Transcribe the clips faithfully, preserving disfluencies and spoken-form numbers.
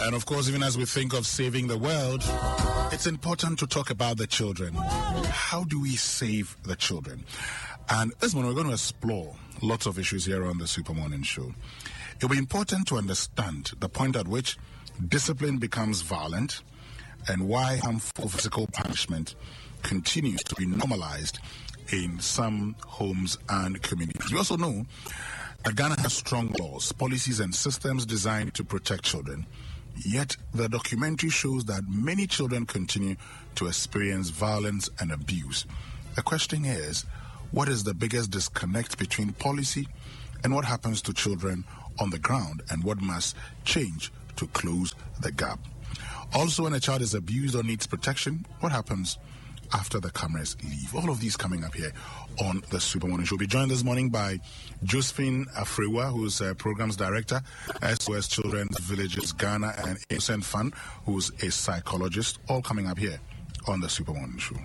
And of course, even as we think of saving the world, it's important to talk about the children. How do we save the children? And this morning, we're going to explore lots of issues here on the Super Morning Show. It will be important to understand the point at which discipline becomes violent and why harmful physical punishment continues to be normalized in some homes and communities. We also know that Ghana has strong laws, policies, and systems designed to protect children. Yet, the documentary shows that many children continue to experience violence and abuse. The question is, what is the biggest disconnect between policy and what happens to children on the ground, and what must change to close the gap? Also, when a child is abused or needs protection, what happens after the cameras leave? All of these coming up here on the Super Morning Show. We'll be joined this morning by Josephine Afriwa, who's a programs director at S O S Children's Villages Ghana, and Innocent Fan, who's a psychologist, all coming up here on the Super Morning Show.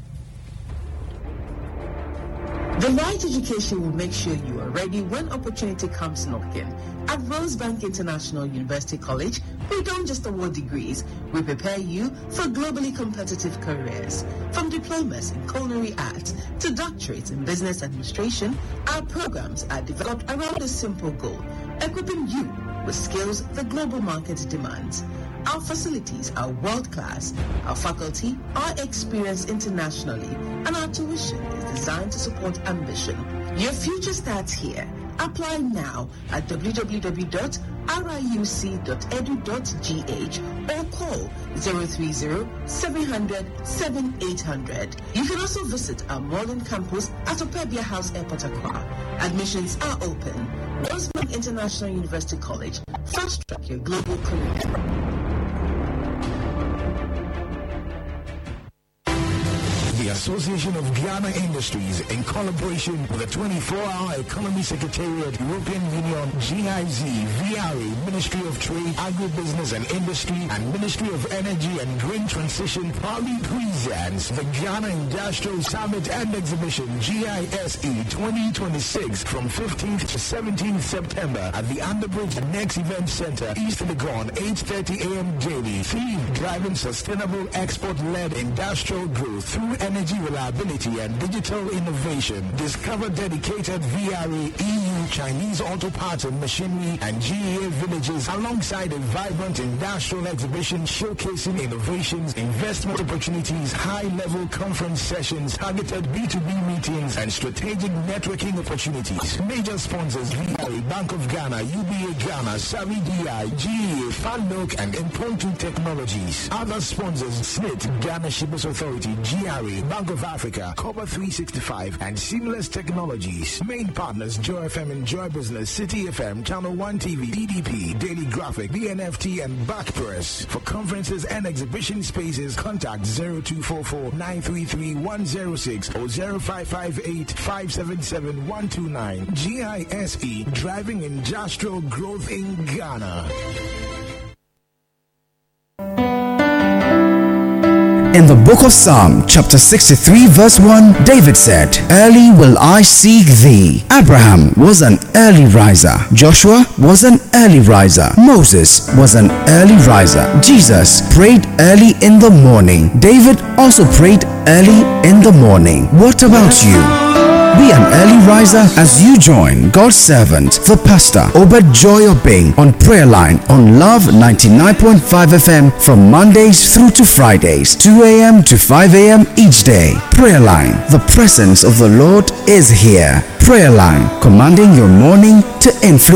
The right education will make sure you are ready when opportunity comes knocking. At Rosebank International University College, we don't just award degrees, we prepare you for globally competitive careers. From diplomas in culinary arts to doctorates in business administration, our programs are developed around a simple goal: equipping you with skills the global market demands. Our facilities are world-class, our faculty are experienced internationally, and our tuition is designed to support ambition. Your future starts here. Apply now at w w w dot r i u c dot e d u dot g h or call zero three zero, seven hundred, seven eight hundred. You can also visit our modern campus at Opebia House Airport Accra. Admissions are open. Rosebank International University College. Fast track your global career. The Association of Ghana Industries, in collaboration with the twenty-four hour Economy Secretariat, European Union, G I Z, V R A, Ministry of Trade, Agribusiness and Industry, and Ministry of Energy and Green Transition, proudly presents the Ghana Industrial Summit and Exhibition, G I S E twenty twenty-six, from fifteenth to seventeenth September at the Underbridge Next Event Center, East Legon, eight thirty a.m. daily. Theme: driving sustainable export-led industrial growth through energy reliability and digital innovation. Discover dedicated V R A, E U, Chinese auto parts and machinery, and G E A villages alongside a vibrant industrial exhibition showcasing innovations, investment opportunities, high-level conference sessions, targeted B two B meetings, and strategic networking opportunities. Major sponsors: V R A, Bank of Ghana, U B A Ghana, Savi D I, G E A, Fanlook, and Impromptu Technologies. Other sponsors: Smith, Ghana Shippers Authority, G R A, Bank of Africa, Cover three sixty-five, and Seamless Technologies. Main partners: Joy F M and Joy Business, City F M, Channel one T V, D D P, Daily Graphic, B N F T, and Back Press. For conferences and exhibition spaces, contact zero two four four, nine three three, one zero six or zero five five eight, five seven seven, one two nine. G I S E, driving industrial growth in Ghana. In the book of Psalm, chapter sixty-three, verse one, David said, "Early will I seek thee." Abraham was an early riser. Joshua was an early riser. Moses was an early riser. Jesus prayed early in the morning. David also prayed early in the morning. What about you? Be an early riser as you join God's servant, the pastor Obed Joy Obeng, on Prayer Line on Love ninety-nine point five F M from Mondays through to Fridays, two a.m. to five a.m. each day. Prayer Line, the presence of the Lord is here. Prayer Line, commanding your morning to influence.